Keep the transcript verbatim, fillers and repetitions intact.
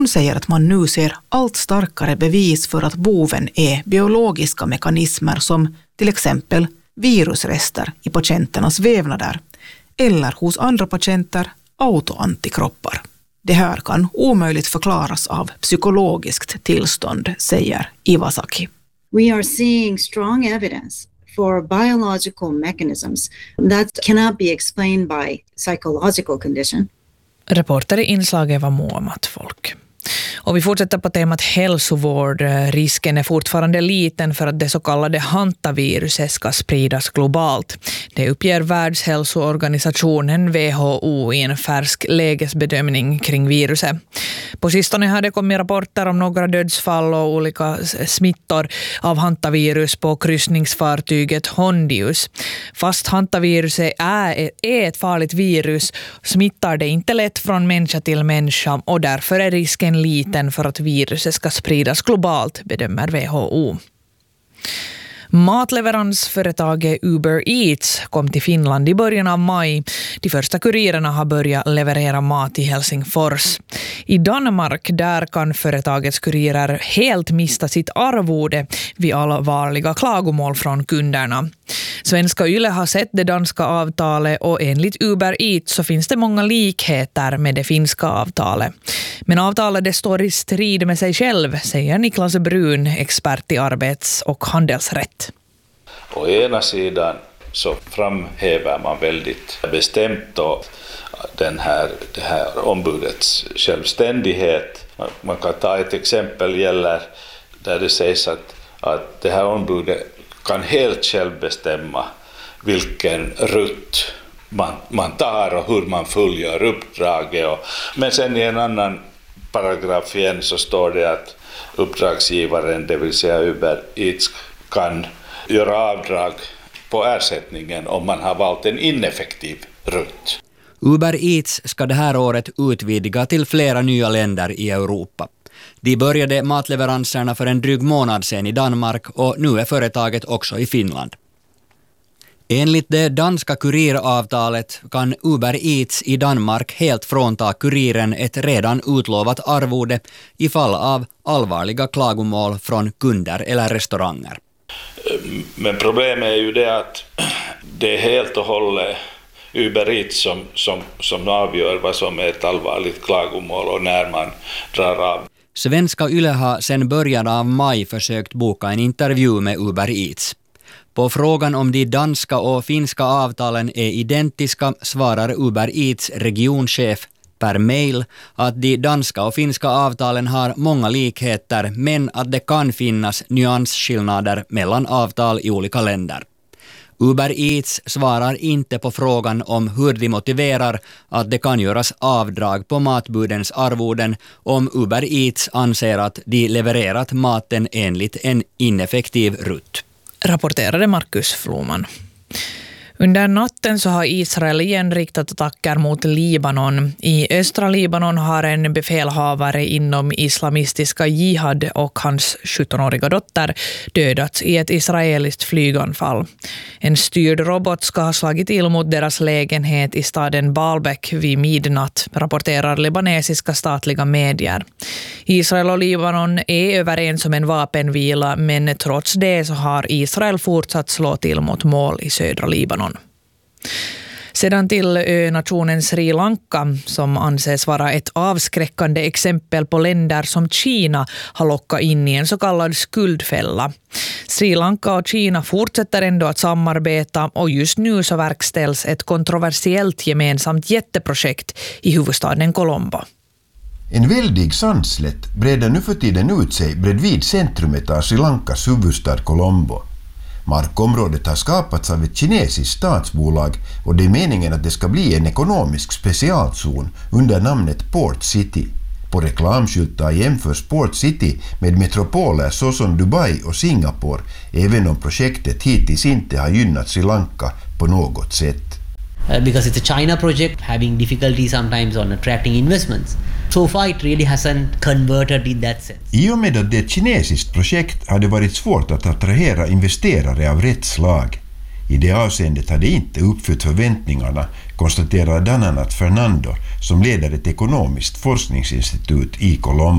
Hon säger att man nu ser allt starkare bevis för att boven är biologiska mekanismer som till exempel virusrester i patienternas vävnader eller hos andra patienter autoantikroppar. Det här kan omöjligt förklaras av psykologiskt tillstånd, säger Iwasaki. We are seeing strong evidence for biological mechanisms that cannot be explained by psychological condition. Reporter i inslaget var Moamat Folk. Och vi fortsätter på temat hälsovård. Risken är fortfarande liten för att det så kallade hantaviruset ska spridas globalt. Det uppger Världshälsoorganisationen W H O i en färsk lägesbedömning kring viruset. På sistone har det kommit rapporter om några dödsfall och olika smittor av hantavirus på kryssningsfartyget Hondius. Fast hantaviruset är ett farligt virus smittar det inte lätt från människa till människa och därför är risken liten för att viruset ska spridas globalt, bedömer W H O. Matleveransföretaget Uber Eats kom till Finland i början av maj. De första kurirerna har börjat leverera mat i Helsingfors. I Danmark där kan företagets kurirer helt mista sitt arvode vid allvarliga klagomål från kunderna. Svenska Yle har sett det danska avtalet och enligt Uber Eats så finns det många likheter med det finska avtalet. Men avtalet det står i strid med sig själv, säger Niklas Brun, expert i arbets- och handelsrätt. Å ena sidan så framhäver man väldigt bestämt då den här, det här ombudets självständighet. Man kan ta ett exempel gäller där det sägs att, att det här ombudet kan helt själv bestämma vilken rutt man, man tar och hur man fullgör uppdraget. Och, men sen i en annan paragraf igen så står det att uppdragsgivaren, det vill säga Uber Eats, kan göra avdrag på ersättningen om man har valt en ineffektiv rutt. Uber Eats ska det här året utvidga till flera nya länder i Europa. De började matleveranserna för en dryg månad sedan i Danmark och nu är företaget också i Finland. Enligt det danska kuriravtalet kan Uber Eats i Danmark helt frånta kuriren ett redan utlovat arvode i fall av allvarliga klagomål från kunder eller restauranger. Men problemet är ju det att det är helt och hållet Uber Eats som, som, som avgör vad som är ett allvarligt klagomål och när man drar av. Svenska Yle har sedan början av maj försökt boka en intervju med Uber Eats. På frågan om de danska och finska avtalen är identiska svarar Uber Eats regionchef per mail att de danska och finska avtalen har många likheter men att det kan finnas nyansskillnader mellan avtal i olika länder. Uber Eats svarar inte på frågan om hur de motiverar att det kan göras avdrag på matbudens arvoden om Uber Eats anser att de levererat maten enligt en ineffektiv rutt. Rapporterade Markus Floman. Under natten så har Israel igen riktat attacker mot Libanon. I östra Libanon har en befälhavare inom islamistiska jihad och hans sjuttonåriga dotter dödats i ett israeliskt flyganfall. En styrd robot ska ha slagit till mot deras lägenhet i staden Baalbek vid midnatt, rapporterar libanesiska statliga medier. Israel och Libanon är överens om en vapenvila, men trots det så har Israel fortsatt slå till mot mål i södra Libanon. Sedan till önationen Sri Lanka som anses vara ett avskräckande exempel på länder som Kina har lockat in i en så kallad skuldfälla. Sri Lanka och Kina fortsätter ändå att samarbeta och just nu så verkställs ett kontroversiellt gemensamt jätteprojekt i huvudstaden Colombo. En väldig sandslätt breder nu för tiden ut sig bredvid centrumet av Sri Lankas huvudstad Colombo. Markområdet har skapats av ett kinesiskt statsbolag och det är meningen att det ska bli en ekonomisk specialzon under namnet Port City. På reklamskyltar jämförs Port City med metropoler såsom Dubai och Singapore, även om projektet hittills inte har gynnat Sri Lanka på något sätt. Uh, because it's a China project having difficulty sometimes on attracting investments. So far it really hasn't converted in that sense. I och med att det är ett kinesiskt projekt har det varit svårt att attrahera investerare av rätt slag. I det avseendet har det inte uppfyllt förväntningarna, konstaterar Dananat Fernando som leder ett ekonomiskt forskningsinstitut i Colombo.